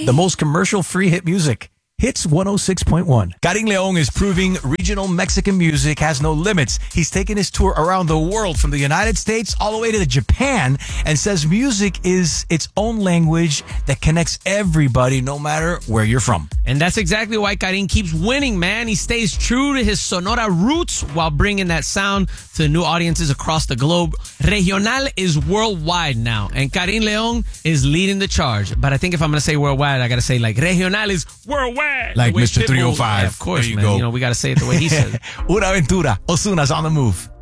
the most commercial-free hit music. Hits 106.1. Karin Leon is proving regional Mexican music has no limits. He's taken his tour around the world from the United States all the way to Japan and says music is its own language that connects everybody no matter where you're from. And that's exactly why Karin keeps winning, man. He stays true to his Sonora roots while bringing that sound to new audiences across the globe. Regional is worldwide now, and Karin Leon is leading the charge. But I think if I'm going to say worldwide, I got to say like Regional is worldwide. Like Mr. 305. Yeah, of course, there you man. go. You know, we got to say it the way he says it. Una Aventura. Ozuna's on the move.